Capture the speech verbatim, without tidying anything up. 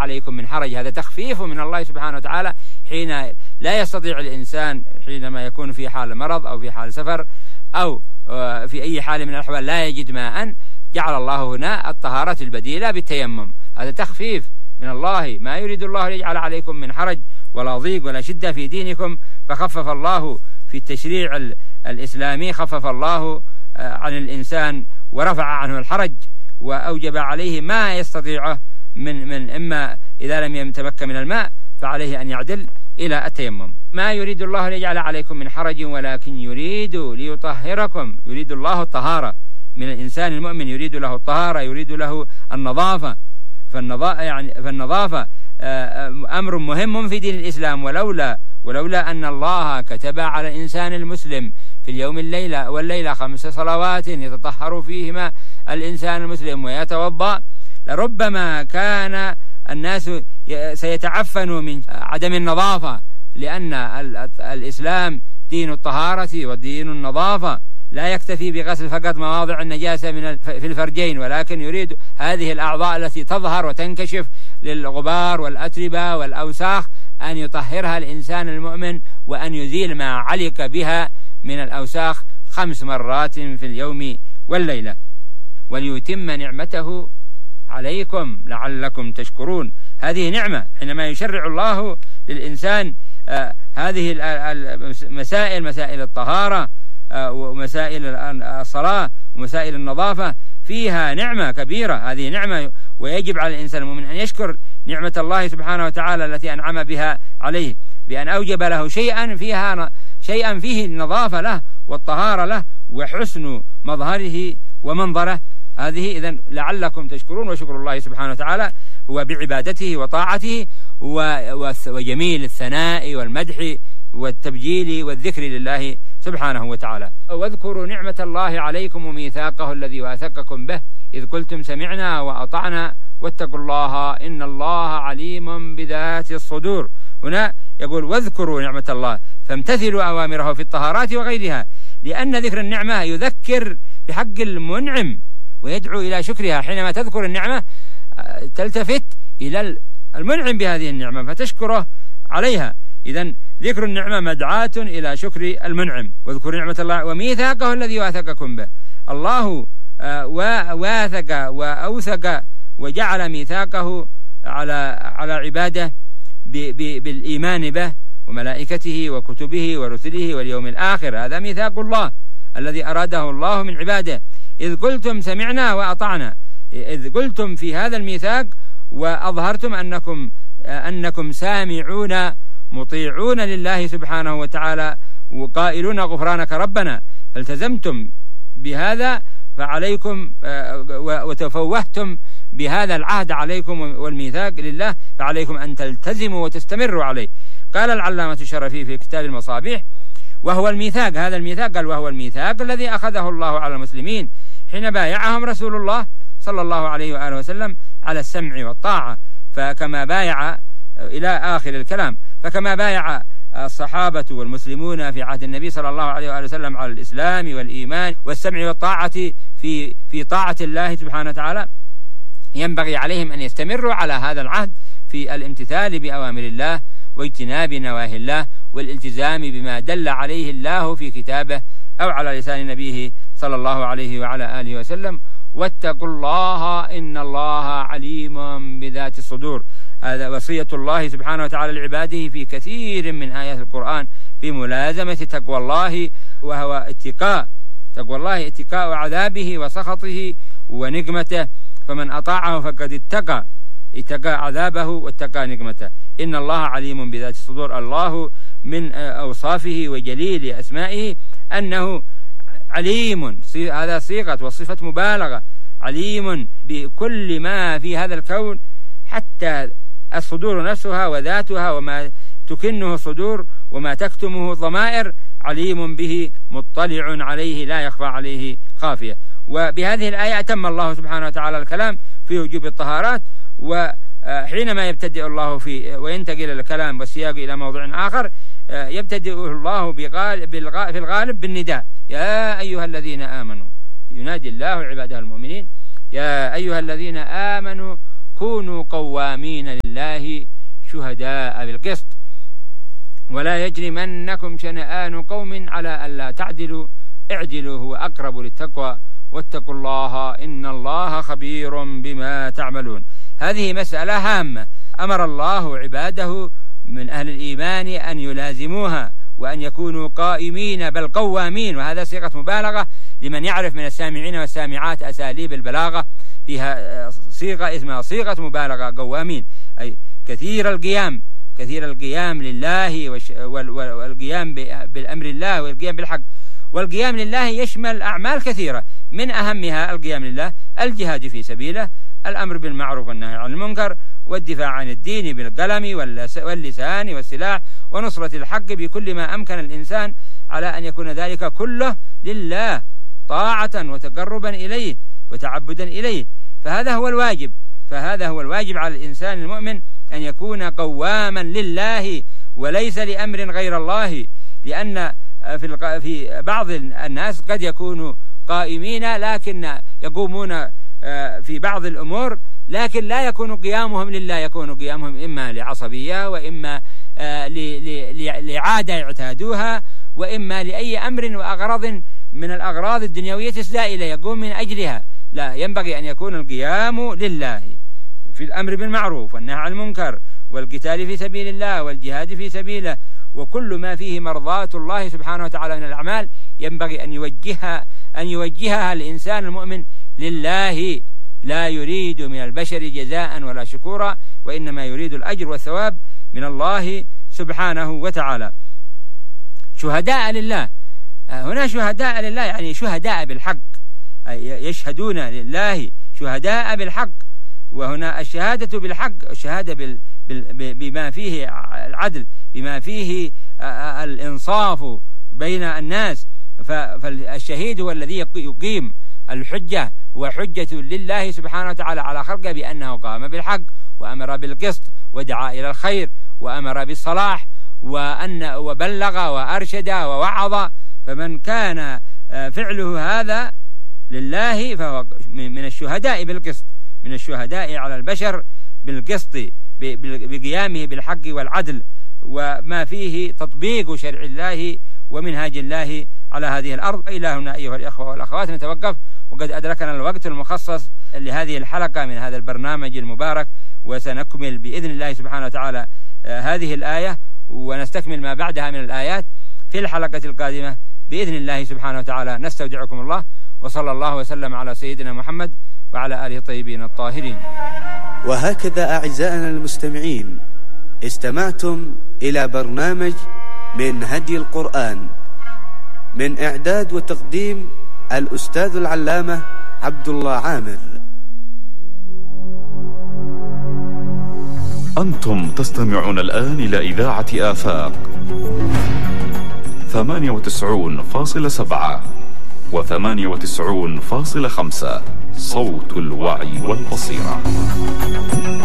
عليكم من حرج. هذا تخفيف من الله سبحانه وتعالى حين لا يستطيع الإنسان حينما يكون في حال مرض أو في حال سفر أو في أي حال من الأحوال لا يجد ماء، جعل الله هنا الطهارة البديلة بالتيمم. هذا تخفيف من الله، ما يريد الله ليجعل عليكم من حرج ولا ضيق ولا شدة في دينكم، فخفف الله في التشريع الإسلامي، خفف الله عن الإنسان ورفع عنه الحرج وأوجب عليه ما يستطيعه من من إما إذا لم يتمكن من الماء فعليه أن يعدل إلى التيمم. ما يريد الله ليجعل عليكم من حرج ولكن يريد ليطهركم. يريد الله الطهارة من الإنسان المؤمن، يريد له الطهارة، يريد له النظافة. فالنظافة يعني فالنظافة أمر مهم في دين الإسلام، ولولا ولولا أن الله كتب على الإنسان المسلم في اليوم الليلة والليلة خمس صلوات يتطهر فيهما الإنسان المسلم ويتوضأ، لربما كان الناس سيتعفنوا من عدم النظافة، لأن الإسلام دين الطهارة ودين النظافة، لا يكتفي بغسل فقط مواضع النجاسة من في الفرجين، ولكن يريد هذه الأعضاء التي تظهر وتنكشف للغبار والأتربة والأوساخ أن يطهرها الإنسان المؤمن وأن يزيل ما علق بها من الأوساخ خمس مرات في اليوم والليلة، وليتم نعمته عليكم لعلكم تشكرون. هذه نعمة حينما يشرع الله للإنسان آه هذه المسائل، مسائل الطهارة آه ومسائل الصلاة ومسائل النظافة، فيها نعمة كبيرة. هذه نعمة ويجب على الإنسان المؤمن أن يشكر نعمة الله سبحانه وتعالى التي أنعم بها عليه، بأن أوجب له شيئا فيها شيئا فيه النظافة له والطهارة له وحسن مظهره ومنظره. هذه إذن لعلكم تشكرون. وشكر الله سبحانه وتعالى هو بعبادته وطاعته وجميل الثناء والمدح والتبجيل والذكر لله سبحانه وتعالى. واذكروا نعمة الله عليكم وميثاقه الذي واثقكم به إذ قلتم سمعنا وأطعنا واتقوا الله إن الله عليم بذات الصدور. هنا يقول واذكروا نعمة الله، فامتثلوا أوامره في الطهارات وغيرها، لأن ذكر النعمة يذكر بحق المنعم ويدعو إلى شكرها. حينما تذكر النعمة تلتفت إلى المنعم بهذه النعمة فتشكره عليها. إذن ذكر النعمة مدعاة إلى شكر المنعم. واذكروا نعمة الله وميثاقه الذي واثقكم به. الله واثق وأوثق وجعل ميثاقه على على عباده بالإيمان به وملائكته وكتبه ورسله واليوم الآخر. هذا ميثاق الله الذي أراده الله من عباده. إذ قلتم سمعنا وأطعنا، إذ قلتم في هذا الميثاق وأظهرتم أنكم أنكم سامعون مطيعون لله سبحانه وتعالى وقائلون غفرانك ربنا، فالتزمتم بهذا فعليكم وتفوهتم بهذا العهد عليكم والميثاق لله، فعليكم أن تلتزموا وتستمروا عليه. قال العلامة الشرفي في كتاب المصابيح وهو الميثاق، هذا الميثاق قال وهو الميثاق الذي أخذه الله على المسلمين حين بايعهم رسول الله صلى الله عليه وآله وسلم على السمع والطاعة، فكما بايع إلى آخر الكلام، فكما بايع الصحابة والمسلمون في عهد النبي صلى الله عليه وآله وسلم على الإسلام والإيمان والسمع والطاعة في في طاعة الله سبحانه وتعالى، ينبغي عليهم أن يستمروا على هذا العهد في الامتثال بأوامر الله واجتناب نواهي الله والالتزام بما دل عليه الله في كتابه أو على لسان نبيه صلى الله عليه وعلى آله وسلم. واتقوا الله إن الله عليم بذات الصدور. هذا وصية الله سبحانه وتعالى لعباده في كثير من آيات القرآن بملازمة تقوى الله، وهو اتقاء تقوى الله اتقاء عذابه وسخطه ونقمته، فمن أطاعه فقد اتقى اتقى عذابه واتقى نقمته. إن الله عليم بذات الصدور. الله من أوصافه وجليل أسمائه أنه عليم، هذا صيغة وصفة مبالغة، عليم بكل ما في هذا الكون حتى الصدور نفسها وذاتها وما تكنه الصدور وما تكتمه الضمائر، عليم به مطلع عليه لا يخفى عليه خافية. وبهذه الآية أتم الله سبحانه وتعالى الكلام في وجوب الطهارات، وحينما يبتدئ الله في وينتقل الكلام والسياق إلى موضوع آخر يبتدئ الله في الغالب بالنداء، يا أيها الذين آمنوا، ينادي الله عباده المؤمنين، يا أيها الذين آمنوا كونوا قوامين لله لله شهداء بالقسط. ولا يجرمنكم شنآن قوم على ألا تعدلوا اعدلوا هو أقرب للتقوى واتقوا الله إن الله خبير بما تعملون. هذه مسألة هامة أمر الله عباده من أهل الإيمان أن يلازموها وأن يكونوا قائمين بل قوامين، وهذا صيغة مبالغة لمن يعرف من السامعين والسامعات أساليب البلاغة، فيها صيغة اسمها صيغة مبالغة، قوامين أي كثير القيام، كثير القيام لله والقيام بالأمر الله والقيام بالحق. والقيام لله يشمل أعمال كثيرة، من أهمها القيام لله الجهاد في سبيله، الأمر بالمعروف والنهي عن المنكر، والدفاع عن الدين بالقلم واللسان والسلاح، ونصرة الحق بكل ما أمكن الإنسان على أن يكون ذلك كله لله طاعة وتقربا إليه وتعبدا إليه. فهذا هو الواجب، فهذا هو الواجب على الإنسان المؤمن أن يكون قواما لله وليس لأمر غير الله، لأن في في بعض الناس قد يكونوا قائمين لكن يقومون في بعض الأمور لكن لا يكون قيامهم لله، يكون قيامهم إما لعصبية وإما لعادة اعتادوها وإما لأي أمر وأغراض من الأغراض الدنيوية الزائلة يقوم من أجلها. لا، ينبغي أن يكون القيام لله في الأمر بالمعروف والنهي عن المنكر والقتال في سبيل الله والجهاد في سبيله، وكل ما فيه مرضاة الله سبحانه وتعالى من الأعمال ينبغي أن يوجهها أن يوجهها الإنسان المؤمن لله، لا يريد من البشر جزاء ولا شكورا، وإنما يريد الأجر والثواب من الله سبحانه وتعالى. شهداء لله، هنا شهداء لله يعني شهداء بالحق، يشهدون لله شهداء بالحق. وهنا الشهادة بالحق، الشهادة بال بما فيه العدل، بما فيه الإنصاف بين الناس. فالشهيد هو الذي يقيم الحجة، هو حجة لله سبحانه وتعالى على خلقه بأنه قام بالحق وأمر بالقسط ودعا إلى الخير وأمر بالصلاح وأن وبلغ وأرشد ووعظ. فمن كان فعله هذا لله فهو من الشهداء بالقسط، من الشهداء على البشر بالقسط، بقيامه بالحق والعدل وما فيه تطبيق شرع الله ومنهاج الله على هذه الأرض. إلى هنا أيها الأخوة والأخوات نتوقف، وقد أدركنا الوقت المخصص لهذه الحلقة من هذا البرنامج المبارك، وسنكمل بإذن الله سبحانه وتعالى هذه الآية ونستكمل ما بعدها من الآيات في الحلقة القادمة بإذن الله سبحانه وتعالى. نستودعكم الله، وصلى الله وسلم على سيدنا محمد وعلى آله الطيبين الطاهرين. وهكذا أعزائنا المستمعين استمعتم إلى برنامج من هدي القرآن، من إعداد وتقديم الأستاذ العلامة عبد الله عامر. أنتم تستمعون الآن إلى إذاعة آفاق ثمانية وتسعون فاصلة سبعة وثمانية وتسعون فاصلة خمسة، صوت الوعي والبصيرة.